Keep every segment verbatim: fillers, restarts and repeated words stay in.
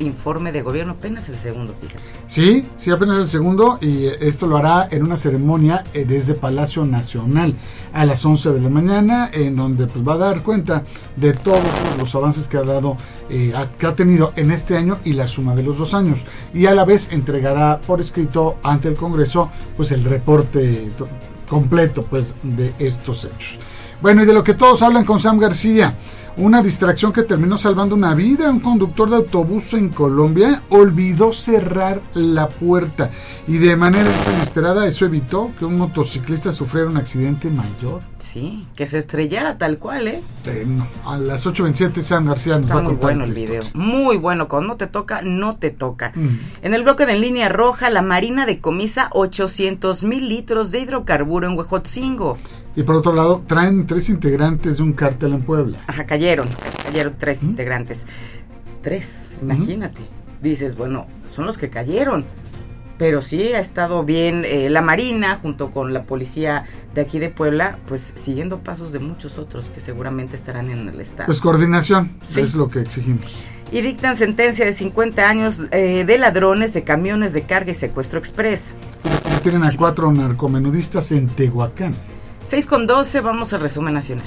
informe de gobierno, apenas el segundo, fíjate. Sí, sí, apenas el segundo, y esto lo hará en una ceremonia desde Palacio Nacional a las once de la mañana, en donde pues va a dar cuenta de todos los avances que ha dado, eh, que ha tenido en este año y la suma de los dos años, y a la vez entregará por escrito ante el Congreso pues el reporte completo pues de estos hechos. Bueno, y de lo que todos hablan con Sam García, una distracción que terminó salvando una vida. Un conductor de autobús en Colombia olvidó cerrar la puerta y de manera inesperada eso evitó que un motociclista sufriera un accidente mayor. Sí, que se estrellara tal cual, ¿eh? eh no, a las ocho veintisiete Sam García nos Está va a muy contar bueno el video, historia. Muy bueno, cuando no te toca, no te toca. Mm. En el bloque de En Línea Roja, la Marina decomisa ochocientos mil litros de hidrocarburo en Huejotzingo. Y por otro lado, traen tres integrantes de un cártel en Puebla. Ajá, cayeron, cayeron tres ¿Mm? integrantes. Tres, imagínate. ¿Mm? Dices, bueno, son los que cayeron. Pero sí ha estado bien eh, la Marina, junto con la policía de aquí de Puebla, pues siguiendo pasos de muchos otros que seguramente estarán en el estado. Pues coordinación, sí. Es lo que exigimos. Y dictan sentencia de cincuenta años eh, de ladrones de camiones de carga y secuestro express. Tienen a cuatro narcomenudistas en Tehuacán. seis con doce, vamos al resumen nacional.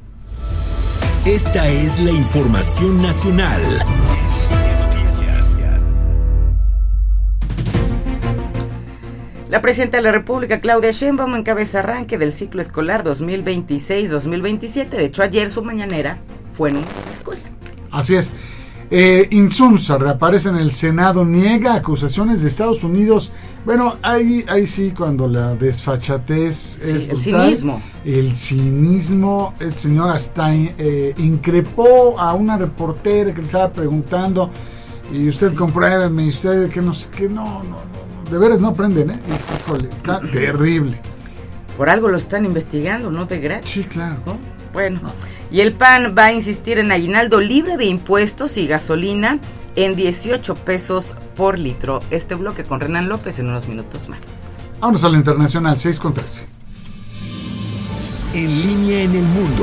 Esta es la información nacional. Noticias. La presidenta de la República, Claudia Sheinbaum, encabeza arranque del ciclo escolar dos mil veintiséis dos mil veintisiete. De hecho, ayer su mañanera fue en una escuela. Así es. Eh, Insunza reaparece en el Senado, niega acusaciones de Estados Unidos. Bueno, ahí, ahí sí, cuando la desfachatez sí, es el brutal, cinismo. El cinismo, el señor hasta eh, increpó a una reportera que le estaba preguntando, y usted sí. compruébeme, y usted que no sé qué, no, no, no, de veras no aprenden, ¿eh? Híjole, está terrible. Por algo lo están investigando, no de gratis. Sí, claro. ¿No? Bueno, no. Y el P A N va a insistir en aguinaldo libre de impuestos y gasolina en dieciocho pesos por litro. Este bloque con Renan López en unos minutos más. Vámonos a la internacional, seis con trece. En línea en el mundo.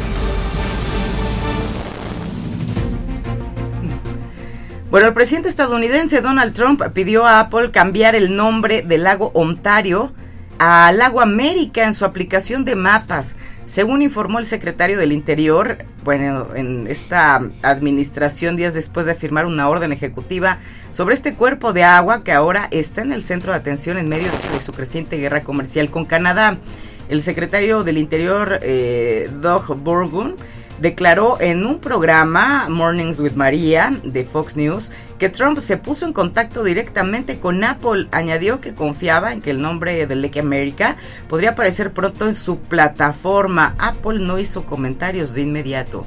Bueno, el presidente estadounidense Donald Trump pidió a Apple cambiar el nombre del lago Ontario a Lago América en su aplicación de mapas. Según informó el secretario del Interior, bueno, en esta administración, días después de firmar una orden ejecutiva sobre este cuerpo de agua que ahora está en el centro de atención en medio de su creciente guerra comercial con Canadá. El secretario del Interior, eh, Doug Burgum, declaró en un programa, Mornings with Maria, de Fox News, que Trump se puso en contacto directamente con Apple. Añadió que confiaba en que el nombre de Lake America podría aparecer pronto en su plataforma. Apple no hizo comentarios de inmediato.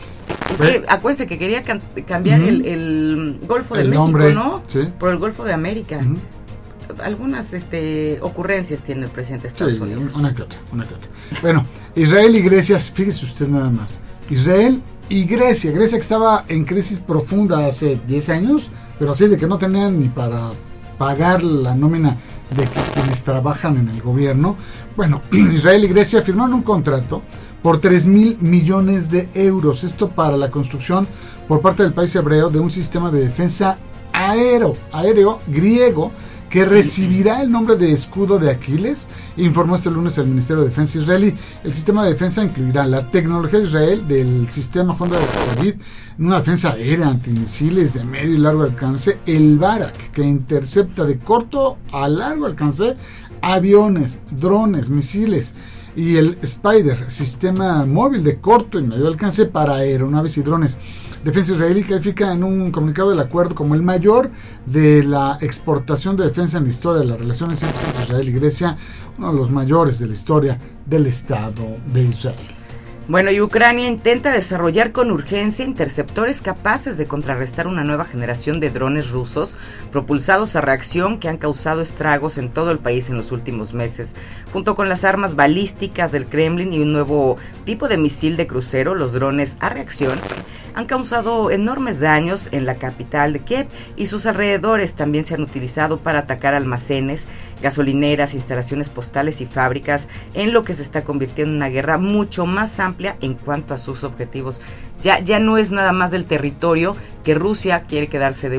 Es ¿Eh? que acuérdense que quería can- cambiar uh-huh. el, el Golfo de el México, nombre, ¿no? Sí. Por el Golfo de América. Uh-huh. Algunas este, ocurrencias tiene el presidente de Estados sí, Unidos. Una que otra, una que otra. Bueno, Israel y Grecia, fíjese usted nada más. Israel y Grecia, Grecia que estaba en crisis profunda hace diez años, pero así de que no tenían ni para pagar la nómina de quienes trabajan en el gobierno. Bueno, Israel y Grecia firmaron un contrato por tres mil millones de euros, esto para la construcción por parte del país hebreo de un sistema de defensa aéreo, aéreo griego que recibirá el nombre de escudo de Aquiles, informó este lunes el Ministerio de Defensa israelí. El sistema de defensa incluirá la tecnología de Israel del sistema Honda de David, una defensa aérea antimisiles de medio y largo alcance, el Barak, que intercepta de corto a largo alcance aviones, drones, misiles, y el Spider, sistema móvil de corto y medio alcance para aeronaves y drones. Defensa israelí califica en un comunicado el acuerdo como el mayor de la exportación de defensa en la historia de las relaciones entre Israel y Grecia, uno de los mayores de la historia del Estado de Israel. Bueno, y Ucrania intenta desarrollar con urgencia interceptores capaces de contrarrestar una nueva generación de drones rusos propulsados a reacción que han causado estragos en todo el país en los últimos meses. Junto con las armas balísticas del Kremlin y un nuevo tipo de misil de crucero, los drones a reacción han causado enormes daños en la capital de Kiev y sus alrededores. También se han utilizado para atacar almacenes, gasolineras, instalaciones postales y fábricas, en lo que se está convirtiendo en una guerra mucho más amplia en cuanto a sus objetivos. Ya, ya no es nada más del territorio que Rusia quiere quedarse de